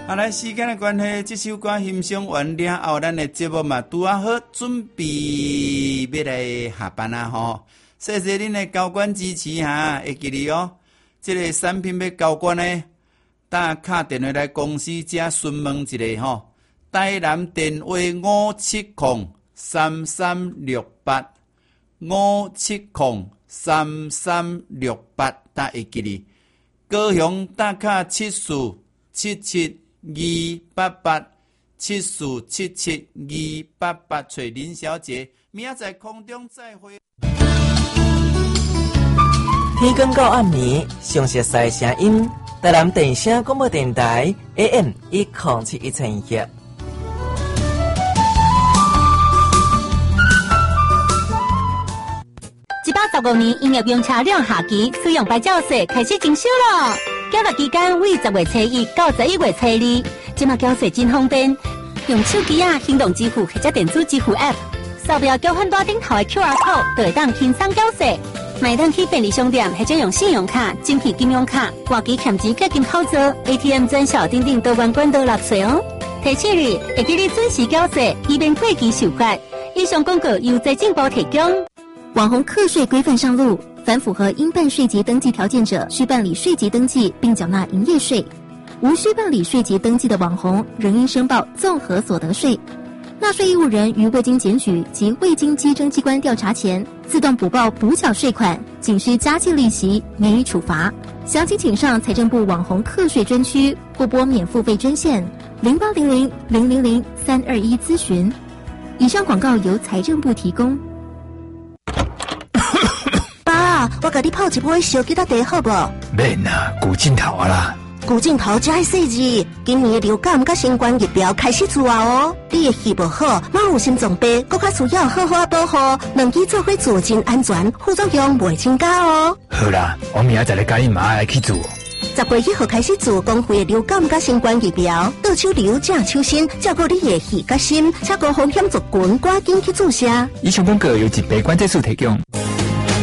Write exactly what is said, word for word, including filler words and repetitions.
啊，来时间的关系，这首歌欣赏完了后，咱的节目嘛拄啊好，准备要来下班啊吼！谢谢恁的交关支持哈，会记哩哦。这个产品要交关呢，打卡电话来公司遮询问一下吼。台南电话五七零三三六八五七零三三六八，打会记哩。高雄打卡七四七七。二八八七四七七二八八，找林小姐，明仔载空中再会。 天光到暗暝，详细赛声音，台南电声广播电台 A M 一零七一千赫。 一百十五年营业用车辆下期使用牌照税开始征收了。缴纳期间为十月初一到十一月初二，即马缴税真方便，用手机啊、行动支付或者电子支付 App， 扫描交换单顶头的 Q R code， 就会当轻松缴税。买单去便利商店或者用信用卡、精品金融卡、外期欠钱结金口座、A T M 转小等等多元管道纳税哦。提醒你，会记你准时缴税，以免过期受罚。以上广告由财政部提供。网红课税规范上路。凡符合应办税籍登记条件者，需办理税籍登记并缴纳营业税；无需办理税籍登记的网红，仍应申报综合所得税。纳税义务人于未经检举及未经稽征机关调查前，自动补报补缴税款，仅需加计利息，免予处罚。详情请上财政部网红课税专区或拨免付费专线零八零零零零零三二一咨询。以上广告由财政部提供。 我甲你泡一杯小吉他茶好无？ 免啊，古镜头啊啦！ 古镜头才细致，今年的流感甲新冠疫苗开始做啊哦！你的肺不好，若有心脏病，搁较需要好好保护，两支做伙做真安全，副作用袂增加哦。 好啦，我明仔载来甲你妈来去做。 十月一号开始做公费的流感甲新冠疫苗，倒手流正手心，照顾你的肺甲心，且高风险族群赶紧去注射。 以上广告由一百关节数提供。